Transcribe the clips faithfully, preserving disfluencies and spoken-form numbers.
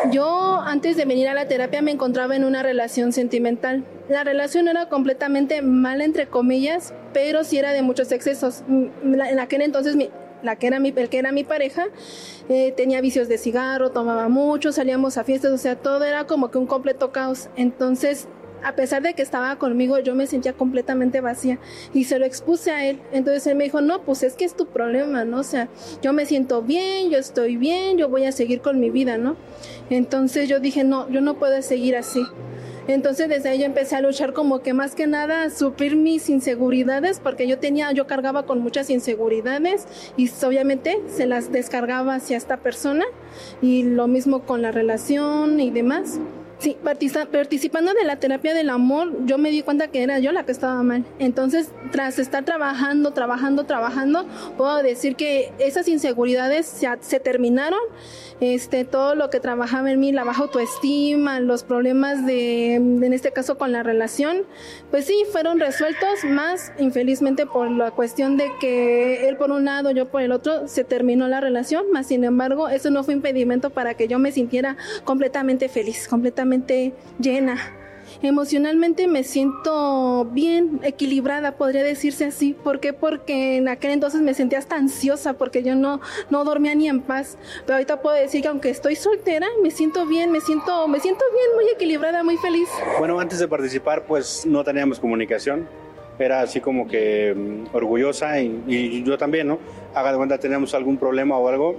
Yo antes de venir a la terapia me encontraba en una relación sentimental. La relación era completamente mala, entre comillas, pero sí era de muchos excesos. En aquel entonces mi, la que era mi, el que era mi pareja eh, tenía vicios de cigarro, tomaba mucho, salíamos a fiestas, o sea, todo era como que un completo caos. Entonces, a pesar de que estaba conmigo, yo me sentía completamente vacía y se lo expuse a él. Entonces él me dijo, no, pues es que es tu problema, ¿no? O sea, yo me siento bien, yo estoy bien, yo voy a seguir con mi vida, ¿no? Entonces yo dije, no, yo no puedo seguir así. Entonces desde ahí yo empecé a luchar como que más que nada a suplir mis inseguridades, porque yo tenía, yo cargaba con muchas inseguridades y obviamente se las descargaba hacia esta persona, y lo mismo con la relación y demás. Sí, participando de la terapia del amor, yo me di cuenta que era yo la que estaba mal. Entonces, tras estar trabajando, trabajando, trabajando, puedo decir que esas inseguridades se, se terminaron. Este, todo lo que trabajaba en mí, la baja autoestima, los problemas de, en este caso con la relación, pues sí, fueron resueltos, más infelizmente por la cuestión de que él por un lado, yo por el otro, se terminó la relación, más sin embargo, eso no fue impedimento para que yo me sintiera completamente feliz, completamente llena. Emocionalmente me siento bien, equilibrada, podría decirse así. ¿Por qué? Porque en aquel entonces me sentía hasta ansiosa, porque yo no, no dormía ni en paz. Pero ahorita puedo decir que aunque estoy soltera, me siento bien, me siento, me siento bien, muy equilibrada, muy feliz. Bueno, antes de participar, pues no teníamos comunicación. Era así como que um, orgullosa y, y yo también, ¿no? Haga de cuenta, teníamos algún problema o algo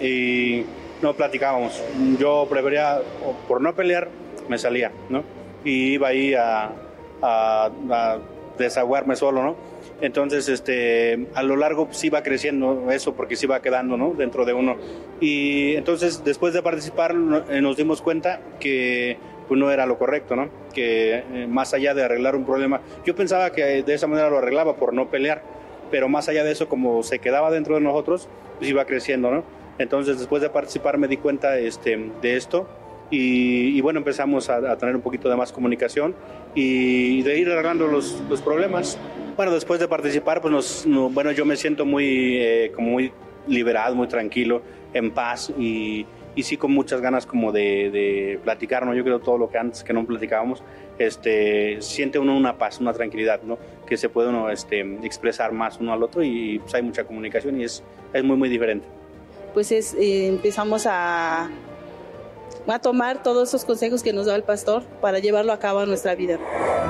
y no platicábamos. Yo prefería, por no pelear, me salía, ¿no? Y iba ahí a, a, a desahogarme solo, ¿no? Entonces, este, a lo largo sí iba creciendo eso, porque sí iba quedando, ¿no? Dentro de uno. Y entonces, después de participar, nos dimos cuenta que pues, no era lo correcto, ¿no? Que eh, más allá de arreglar un problema, yo pensaba que de esa manera lo arreglaba por no pelear, pero más allá de eso, como se quedaba dentro de nosotros, pues iba creciendo, ¿no? Entonces, después de participar me di cuenta este, de esto. Y, y bueno, empezamos a, a tener un poquito de más comunicación y de ir arreglando los, los problemas. Bueno, después de participar, pues nos, no, bueno, yo me siento muy, eh, como muy liberado, muy tranquilo, en paz y, y sí con muchas ganas como de, de platicar, ¿no? Yo creo todo lo que antes que no platicábamos, este, siente uno una paz, una tranquilidad, ¿no? Que se puede uno este, expresar más uno al otro y pues hay mucha comunicación y es, es muy, muy diferente. Pues es, eh, empezamos a... a tomar todos esos consejos que nos da el pastor para llevarlo a cabo en nuestra vida.